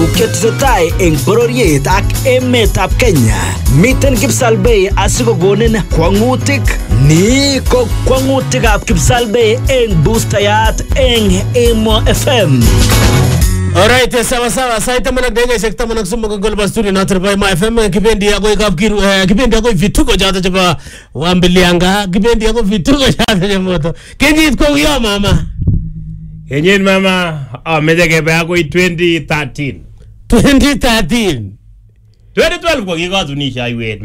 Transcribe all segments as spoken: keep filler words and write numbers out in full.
tuguk chetesetai eng bororiet ak emetab Kenya. Miten Kipsalbei asikokonin kwangutik. Ni ko kwangutikab Kipsalbei eng boostayat eng Emo F M. Alright, sawa sawa. Saita mana denga sekta mana kusumba kagol basturi na terbai ma F M kipendi yako ikafikiru kipendi yako vituko jata chapa wambilianga kipendi yako vituko jata chamoto. Kenji kwa uya mama. Kenji mama ah meja kebe yako twenty thirteen. twenty thirteen. twenty twelve kwa kika tunisha iwe.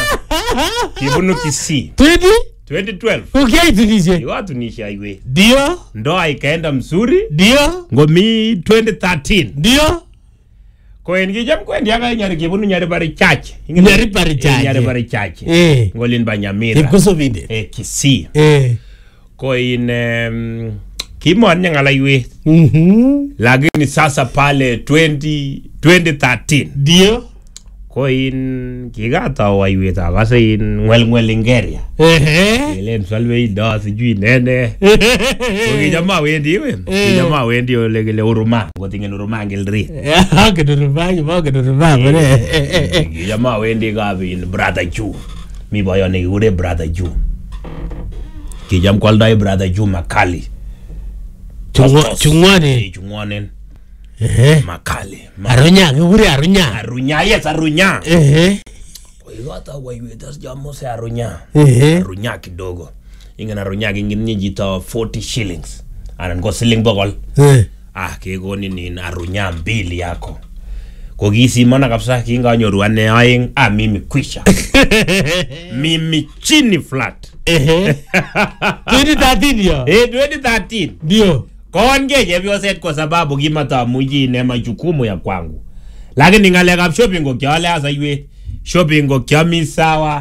Kibunu kisi. twenty twenty twelve. Okay tunisha. Iwa tunisha iwe. Dio. Ndoa ikaenda mzuri. Dio. Ngomi twenty thirteen. Dio. Kwen kijam kwen yaka nyari kibunu nyari bari chache. Nyari bari chache. Nyari bari chache. Eh. Ngolin banyamira. Kikuso vinde. Eh kisi. Eh. Kwen um, kimon nyangala iwe. Mhm. Lakini sasa pale twenty thirteen. Dio. Koin kigata wa iwe ta kasi ngwel ngwel ingeria. Eh. Ile msalwe ida sijui nene. Ko jamaa wendi we. Jamaa wendi ole gele uruma. Ngotinge uruma ngelri. Ah, ke uruma, yo ke uruma, bere. Jamaa wendi gabi brother Ju. Mi boyo ne ure brother Ju. Kijam kwaldai brother Ju makali. Chungwa chungwane. Chungwane. Eh. Makali. Arunya, ure arunya. Arunya, yes arunya. Eh. Igata wa iwe das jamo se arunya. Eh. Arunya kidogo. Ingana arunya ngini jita forty shillings. Anan go shilling bogol. Eh. Ah kegoni ni arunya mbili yako. Kogisi mana kabisa kinga nyoru ane aing ah mimi kwisha. Mimi chini flat. Eh. twenty thirteen yo. Eh twenty thirteen. Dio. Konge jebyo set kwa sababu gimata muji ne majukumu ya kwangu. Lakini ngaleka shopping go kyale asa iwe. Shopping go kyami sawa.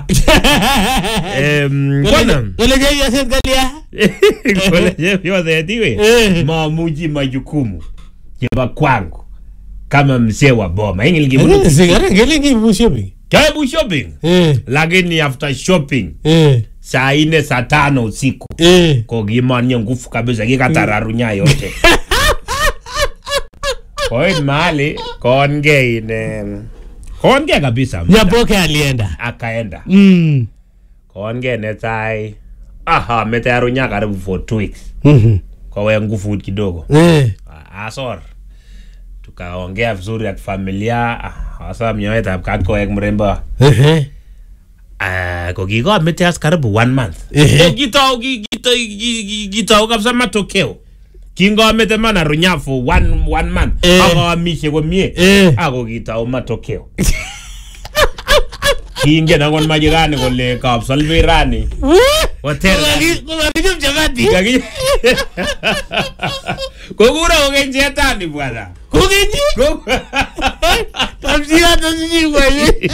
Em kona. Ole je ya set galia. Kole jebyo set iwe. Ma muji majukumu ya kwangu. Kama mzee wa boma. Ingi ngibu. Sigara ngelingi bu shopping. Kaya bu shopping. Eh. Lakini after shopping. Eh. Saa ine saa tano usiku. Eh. Kogima nye ngufu kabisa kikatararunya yote. Kwa mahali konge ine konge kabisa. Nyaboke alienda. Akaenda. Mm. Konge netai. Aha metarunya karibu for two weeks. Mhm. Kwa we ngufu kidogo. Eh. Asor. Tukaongea vizuri ya familia. Asa mnyoeta apkako ek mremba. Eh. Ah, ko gigo meteas karibu one month. Eh gitao gitao gitao kabisa matokeo. Kingo mete mana runya for one one month. Ako amishe kwa mie. Ako gitao matokeo. Kinge na kon majirani kole kapsalverani. Hotel. Kwa kijum jamati. Kogura ogenje tani bwana. Kogenje? Tamsia tamsi wewe.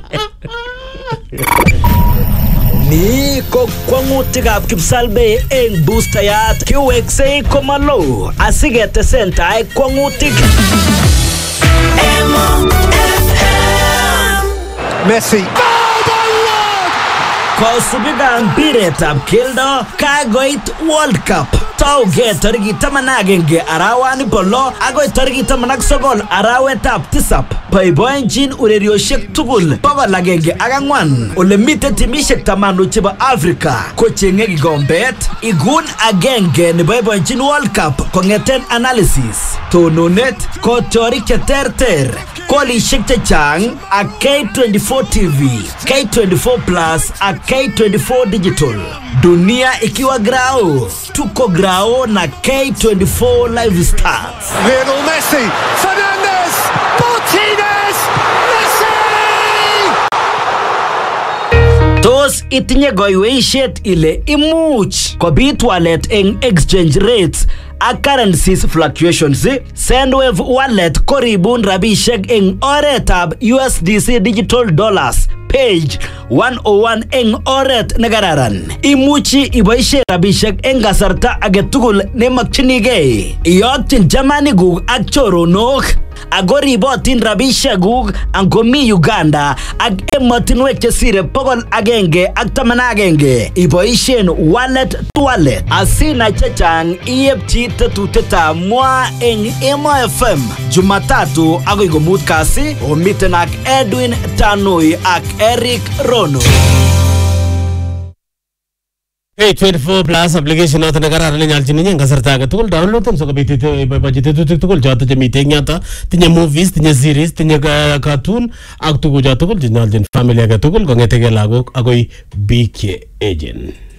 Ni ko kwangutikab Kipsalbei eng boostayat kiweksei komalo asigetesendai kwangutik. Messi. Kosubikab mpiretab keldo kagoit World Cup. Tauge tariki taman ak agenge arawani polo agoi tariki taman ak sogol arawetab tisap. Boiboenjin urerioshek tugul bokol agenge ak ang'wan ole mite timishek tamanu chebo Afrika kochenge kikombet. Igun agenge neboiboenjin World Cup kong'eten analysis, tononet, kotiorik cheterter, kolishek chechang ak K twenty-four T V, K twenty-four Plus ak K twenty-four Digital. Dunia ikiwa grao, tuko grao na K twenty-four Live Stars. Lionel Messi, Fernandez, Martinez, Messi! Tos itinye goiweishet ile imuch kobit walet eng exchange rates ak currencies fluctuations. Sendwave wallet koribun rabishek eng oretab U S D C digital dollars page one oh one eng oret nekararan. Imuchi iboishe rabishek eng kasarta age tugul nemakchinigei. Iyokyin chamanikuk ak choronok. Ako ribotin rabishekuk angomi Uganda ak emotinwek chesire pokol agenge ak taman agenge. Iboishen wallet to wallet. Asina chechang iyepchi tetuteta mwa eng Emo F M. Jumatatu agoi komut kasi omiten ak Edwin Tanui ak Eric Rono. Hey, twenty-four plus application noton nekararan nenyolchin inye kasarta age tugul download them sikobit iboiboichi tetutik tugul choto chemiten eng yoto. Tinye movies, tinye series, tinye cartoon ak tuguk choto tugul chenyolchin family age tugul kong'etege lagok akoi biik che echen.